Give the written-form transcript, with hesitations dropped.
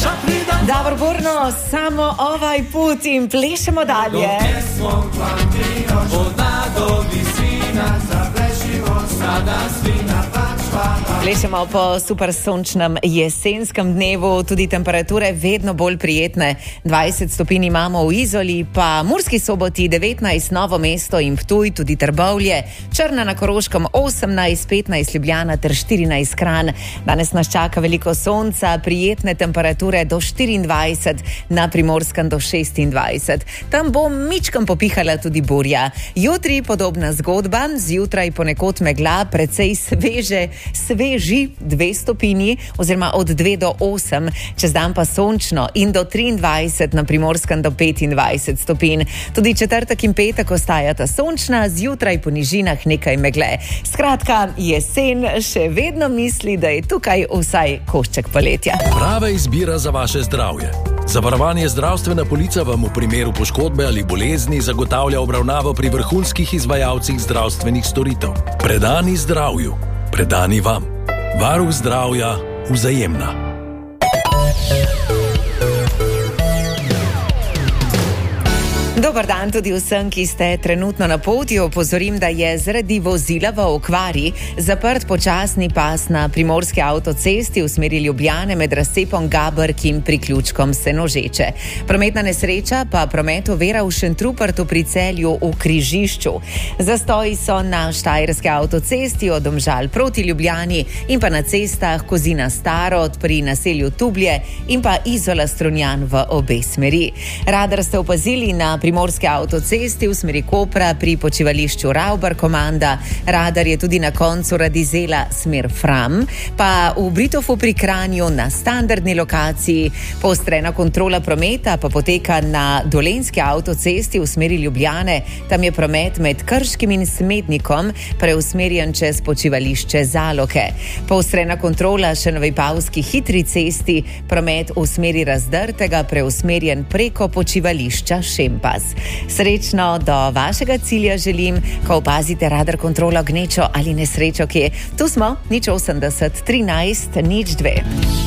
Davor Burno, samo ovaj put in plešemo dalje. Plešemo po super sončnem jesenskem dnevu, tudi temperature vedno bolj prijetne. 20 stopinj imamo v Izoli, pa Murski Soboti 19, Novo mesto in Ptuj, tudi Trbovlje, Črna na Koroškem 18, 15 Ljubljana ter 14 Kranj. Danes nas čaka veliko sonca, prijetne temperature do 24, na Primorskem do 26. Tam bo mičkam popihala tudi burja. Jutri podobna zgodba, zjutraj ponekod megla, precej sveži 2 stopinji oziroma od 2 do 8, čez dan pa sončno in do 23, na Primorskem do 25 stopinj. Tudi četrtek in petek ostajata sončna, zjutraj po nižinah nekaj megle. Skratka, jesen še vedno misli, da je tukaj vsaj košček poletja. Prava izbira za vaše zdravje. Zavarovanje zdravstvena polica vam v primeru poškodbe ali bolezni zagotavlja obravnavo pri vrhunskih izvajalcih zdravstvenih storitev. Predani zdravju, predani vam. Varuh zdravja Vzajemna. Dober dan tudi vsem, ki ste trenutno na poti. Opozorim, da je zaradi vozila v okvari zaprt počasni pas na primorski avtocesti v smeri Ljubljane med razcepom Gabrk in priključkom Senožeče. Prometna nesreča pa promet ovira v Šentrupertu pri Celju v križišču. Zastoji so na Štajerski avtocesti od Domžal proti Ljubljani in pa na cestah Kozina Starod pri naselju Tublje in pa Izola Strunjan v obe smeri. Radar ste opazili na primorski avtocesti v smeri Kopra pri počivališču Ravbar komanda. Radar je tudi na koncu Radizela smer Fram, pa v Britofu pri Kranju na standardni lokaciji. Poostrena kontrola prometa pa poteka na Dolenjski avtocesti v smeri Ljubljane. Tam je promet med Krškim in Smednikom preusmerjen čez počivališče Zaloke. Poostrena kontrola še na Vipavski hitri cesti, promet v smeri Razdrtega preusmerjen preko počivališča Šempas. Srečno do vašega cilja želim, ko opazite radar kontrolo gnečo ali nesrečo, ki je. Tu smo, 080 13 02.